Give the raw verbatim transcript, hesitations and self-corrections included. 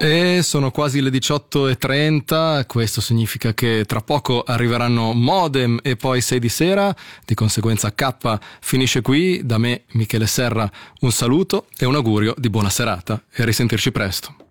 E sono quasi le diciotto e trenta, questo significa che tra poco arriveranno Modem e poi sei di sera, di conseguenza K finisce qui. Da me, Michele Serra, un saluto e un augurio di buona serata e a risentirci presto.